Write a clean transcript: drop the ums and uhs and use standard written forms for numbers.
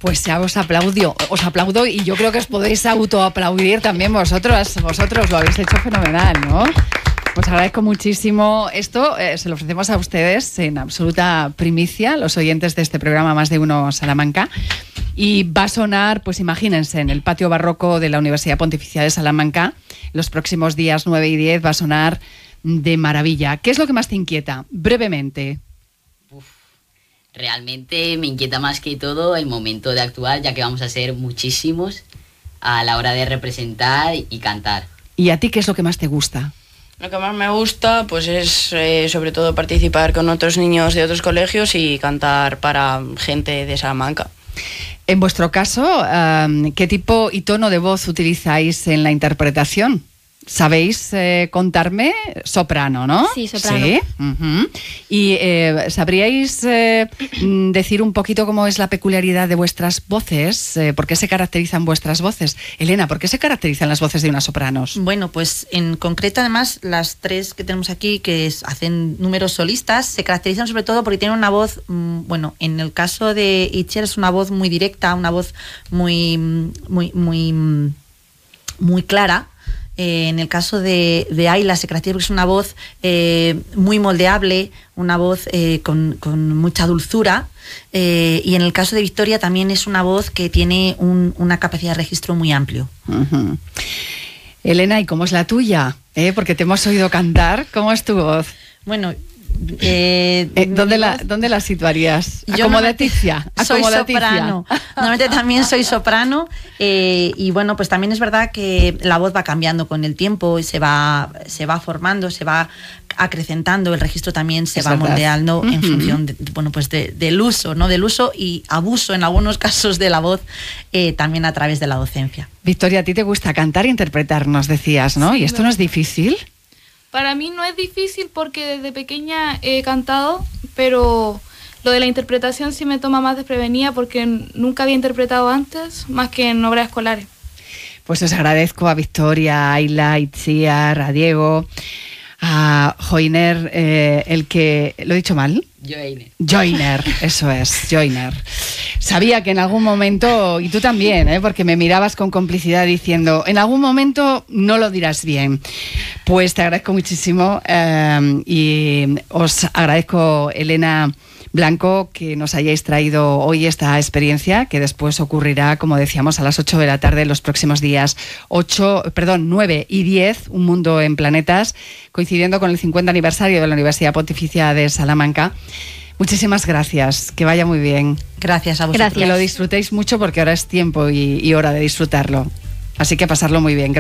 Pues ya os aplaudo y yo creo que os podéis autoaplaudir también vosotros lo habéis hecho fenomenal, ¿no? Os agradezco muchísimo. Esto se lo ofrecemos a ustedes en absoluta primicia, los oyentes de este programa Más de Uno Salamanca. Y va a sonar, pues imagínense, en el patio barroco de la Universidad Pontificia de Salamanca, los próximos días 9 y 10 va a sonar de maravilla. ¿Qué es lo que más te inquieta? Brevemente. Realmente me inquieta más que todo el momento de actuar, ya que vamos a ser muchísimos a la hora de representar y cantar. ¿Y a ti qué es lo que más te gusta? Lo que más me gusta pues es sobre todo participar con otros niños de otros colegios y cantar para gente de Salamanca. En vuestro caso, ¿qué tipo y tono de voz utilizáis en la interpretación? ¿Sabéis contarme? Soprano, ¿no? Sí, soprano. Sí. Uh-huh. ¿Y sabríais decir un poquito cómo es la peculiaridad de vuestras voces? ¿Por qué se caracterizan vuestras voces? Elena, ¿por qué se caracterizan las voces de unas sopranos? Bueno, pues en concreto, además, las tres que tenemos aquí, que hacen números solistas, se caracterizan sobre todo porque tienen una voz, bueno, en el caso de Itziar es una voz muy directa, una voz muy clara. En el caso de Ayla se caracteriza porque es una voz muy moldeable, una voz con mucha dulzura, y en el caso de Victoria también es una voz que tiene una capacidad de registro muy amplio. Uh-huh. Elena, ¿y cómo es la tuya? Porque te hemos oído cantar. ¿Cómo es tu voz? Bueno, ¿Dónde la situarías? Acomodaticia. Soy soprano. Normalmente también soy soprano. Y bueno, pues también es verdad que la voz va cambiando con el tiempo y se va formando, se va acrecentando, el registro también se va moldeando en función del uso, ¿no? Del uso y abuso en algunos casos de la voz, también a través de la docencia. Victoria, a ti te gusta cantar e interpretar, nos decías, ¿no? ¿Y esto no es difícil? Para mí no es difícil porque desde pequeña he cantado, pero lo de la interpretación sí me toma más desprevenida porque nunca había interpretado antes, más que en obras escolares. Pues os agradezco a Victoria, a Ayla, a Itziar, a Diego, a Joiner, el que... ¿Lo he dicho mal? Joiner, eso es, Joiner. Sabía que en algún momento, y tú también, porque me mirabas con complicidad diciendo, en algún momento no lo dirás bien. Pues te agradezco muchísimo y os agradezco, Elena Blanco, que nos hayáis traído hoy esta experiencia, que después ocurrirá, como decíamos, a las 8 de la tarde los próximos días 9 y 10, Un Mundo en Planetas, coincidiendo con el 50 aniversario de la Universidad Pontificia de Salamanca. Muchísimas gracias, que vaya muy bien. Gracias a vosotros. Gracias. Que lo disfrutéis mucho porque ahora es tiempo y hora de disfrutarlo. Así que pasarlo muy bien.